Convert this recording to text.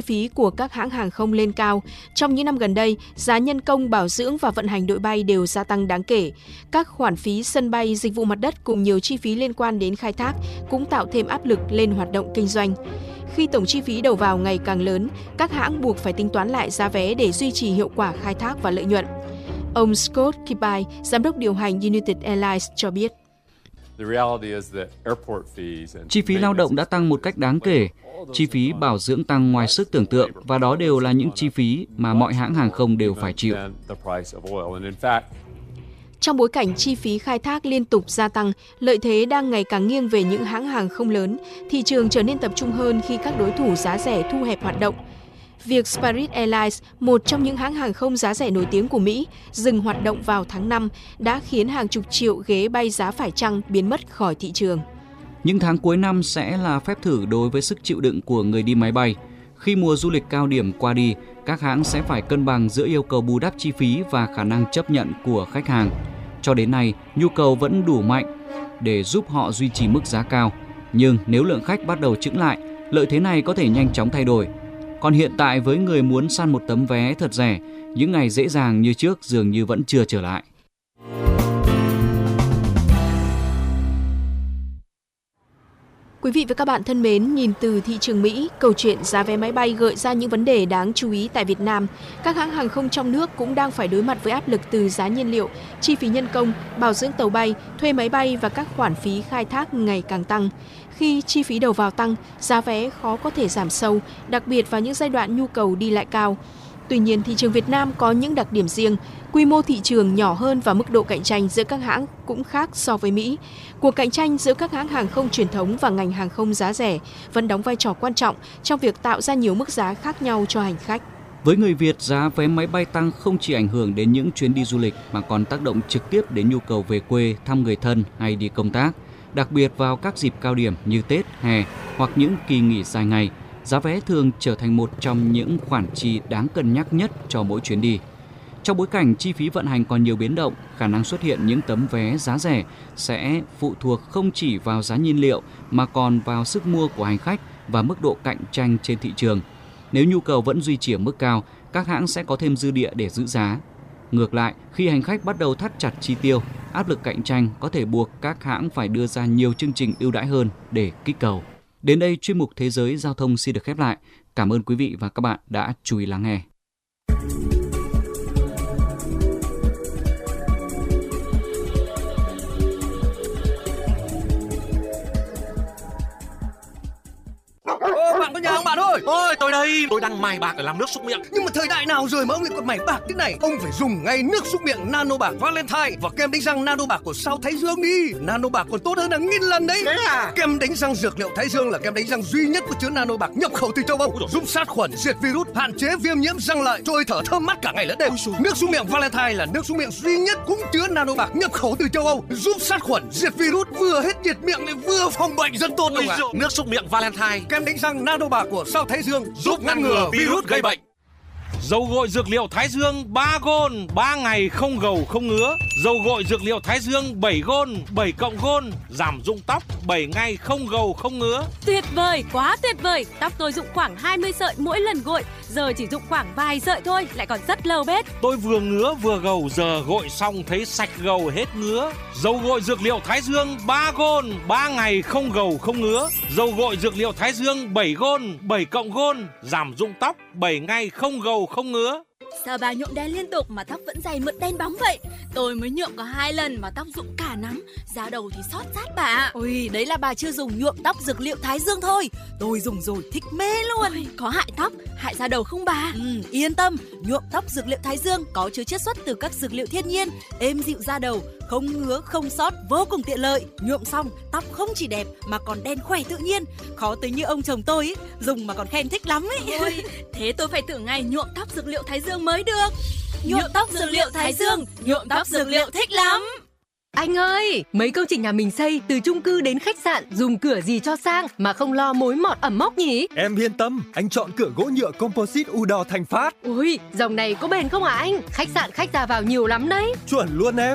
phí của các hãng hàng không lên cao. Trong những năm gần đây, giá nhân công, bảo dưỡng và vận hành đội bay đều gia tăng đáng kể. Các khoản phí sân bay, dịch vụ mặt đất cùng nhiều chi phí liên quan đến khai thác cũng tạo thêm áp lực lên hoạt động kinh doanh. Khi tổng chi phí đầu vào ngày càng lớn, các hãng buộc phải tính toán lại giá vé để duy trì hiệu quả khai thác và lợi nhuận. Ông Scott Kibai, giám đốc điều hành United Airlines cho biết. Chi phí lao động đã tăng một cách đáng kể, chi phí bảo dưỡng tăng ngoài sức tưởng tượng và đó đều là những chi phí mà mọi hãng hàng không đều phải chịu. Trong bối cảnh chi phí khai thác liên tục gia tăng, lợi thế đang ngày càng nghiêng về những hãng hàng không lớn, thị trường trở nên tập trung hơn khi các đối thủ giá rẻ thu hẹp hoạt động. Việc Spirit Airlines, một trong những hãng hàng không giá rẻ nổi tiếng của Mỹ, dừng hoạt động vào tháng 5 đã khiến hàng chục triệu ghế bay giá phải chăng biến mất khỏi thị trường. Những tháng cuối năm sẽ là phép thử đối với sức chịu đựng của người đi máy bay. Khi mùa du lịch cao điểm qua đi, các hãng sẽ phải cân bằng giữa yêu cầu bù đắp chi phí và khả năng chấp nhận của khách hàng. Cho đến nay, nhu cầu vẫn đủ mạnh để giúp họ duy trì mức giá cao. Nhưng nếu lượng khách bắt đầu chững lại, lợi thế này có thể nhanh chóng thay đổi. Còn hiện tại với người muốn săn một tấm vé thật rẻ, những ngày dễ dàng như trước dường như vẫn chưa trở lại. Quý vị và các bạn thân mến, nhìn từ thị trường Mỹ, câu chuyện giá vé máy bay gợi ra những vấn đề đáng chú ý tại Việt Nam. Các hãng hàng không trong nước cũng đang phải đối mặt với áp lực từ giá nhiên liệu, chi phí nhân công, bảo dưỡng tàu bay, thuê máy bay và các khoản phí khai thác ngày càng tăng. Khi chi phí đầu vào tăng, giá vé khó có thể giảm sâu, đặc biệt vào những giai đoạn nhu cầu đi lại cao. Tuy nhiên, thị trường Việt Nam có những đặc điểm riêng, quy mô thị trường nhỏ hơn và mức độ cạnh tranh giữa các hãng cũng khác so với Mỹ. Cuộc cạnh tranh giữa các hãng hàng không truyền thống và ngành hàng không giá rẻ vẫn đóng vai trò quan trọng trong việc tạo ra nhiều mức giá khác nhau cho hành khách. Với người Việt, giá vé máy bay tăng không chỉ ảnh hưởng đến những chuyến đi du lịch mà còn tác động trực tiếp đến nhu cầu về quê, thăm người thân hay đi công tác. Đặc biệt vào các dịp cao điểm như Tết, hè hoặc những kỳ nghỉ dài ngày, giá vé thường trở thành một trong những khoản chi đáng cân nhắc nhất cho mỗi chuyến đi. Trong bối cảnh chi phí vận hành còn nhiều biến động, khả năng xuất hiện những tấm vé giá rẻ sẽ phụ thuộc không chỉ vào giá nhiên liệu mà còn vào sức mua của hành khách và mức độ cạnh tranh trên thị trường. Nếu nhu cầu vẫn duy trì ở mức cao, các hãng sẽ có thêm dư địa để giữ giá. Ngược lại, khi hành khách bắt đầu thắt chặt chi tiêu, áp lực cạnh tranh có thể buộc các hãng phải đưa ra nhiều chương trình ưu đãi hơn để kích cầu. Đến đây, chuyên mục Thế giới Giao thông xin được khép lại. Cảm ơn quý vị và các bạn đã chú ý lắng nghe. Bạn có nhà không bạn ơi? Ôi tôi đây, tôi đang mài bạc để làm nước súc miệng. Nhưng mà thời đại nào rồi mà ông lại còn mài bạc thế này? Ông phải dùng ngay nước súc miệng Nano Bạc Valentine và kem đánh răng Nano Bạc của Sao Thái Dương đi. Nano Bạc còn tốt hơn 1000 lần đấy. Thế à? Kem đánh răng dược liệu Thái Dương là kem đánh răng duy nhất có chứa Nano Bạc nhập khẩu từ châu Âu, giúp sát khuẩn, diệt virus, hạn chế viêm nhiễm răng lợi, trôi thở thơm mát cả ngày lẫn đêm. Nước súc miệng Valentine là nước súc miệng duy nhất cũng chứa Nano Bạc nhập khẩu từ châu Âu, giúp sát khuẩn, diệt virus, vừa hết nhiệt miệng lại vừa phòng bệnh rất tốt đâu ạ. Nước súc miệng Valentine, kem đánh răng Nano Bạc của Sao Thái Dương giúp ngăn ngừa virus gây bệnh. Dầu gội dược liệu Thái Dương 3 gôn, 3 ngày không gầu không ngứa. Dầu gội dược liệu Thái Dương 7 gôn, 7 cộng gôn, giảm rụng tóc 7 ngày không gầu không ngứa. Tuyệt vời, quá tuyệt vời. Tóc tôi rụng khoảng 20 sợi mỗi lần gội, giờ chỉ rụng khoảng vài sợi thôi, lại còn rất lâu bết. Tôi vừa ngứa vừa gầu, giờ gội xong thấy sạch gầu hết ngứa. Dầu gội dược liệu Thái Dương 3 gôn, 3 ngày không gầu không ngứa. Dầu gội dược liệu Thái Dương 7 gôn, 7 cộng gôn, giảm rụng tóc 7 ngày không gầu không ngứa. Sao bà nhuộm đen liên tục mà tóc vẫn dày mượt đen bóng vậy? Tôi mới nhuộm có 2 lần mà tóc rụng cả nắm, da đầu thì xót rát bà. Ôi, đấy là bà chưa dùng nhuộm tóc dược liệu Thái Dương thôi. Tôi dùng rồi thích mê luôn. Ôi, có hại tóc, hại da đầu không bà? Yên tâm, nhuộm tóc dược liệu Thái Dương có chứa chiết xuất từ các dược liệu thiên nhiên, êm dịu da đầu, không ngứa, không xót, vô cùng tiện lợi. Nhuộm xong, tóc không chỉ đẹp mà còn đen khỏe tự nhiên. Khó tính như ông chồng tôi ấy, dùng mà còn khen thích lắm ấy. Ôi, thế tôi phải thử ngay nhuộm tóc dược liệu Thái Dương mới được. Nhuộm tóc dược liệu Thái Dương, nhuộm tóc dược liệu thích lắm. Anh ơi, mấy công trình nhà mình xây từ chung cư đến khách sạn dùng cửa gì cho sang mà không lo mối mọt ẩm mốc nhỉ? Em yên tâm, anh chọn cửa gỗ nhựa composite Udor Thành Phát. Ui, dòng này có bền không hả anh? Khách sạn khách ra vào nhiều lắm đấy. Chuẩn luôn em.